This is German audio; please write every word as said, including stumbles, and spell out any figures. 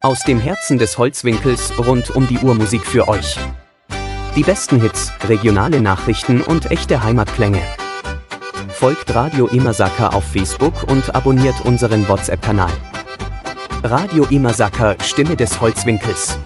Aus dem Herzen des Holzwinkels rund um die Uhr Musik für euch. Die besten Hits, regionale Nachrichten und echte Heimatklänge. Folgt Radio Imasaka auf Facebook und abonniert unseren WhatsApp-Kanal. Radio Imasaka, Stimme des Holzwinkels.